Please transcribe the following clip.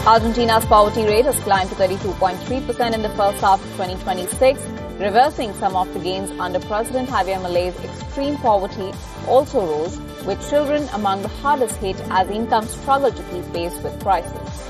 Argentina's poverty rate has climbed to 32.3% in the first half of 2026, reversing some of the gains under President Javier Milei's. Extreme poverty also rose, with children among the hardest hit as incomes struggle to keep pace with prices.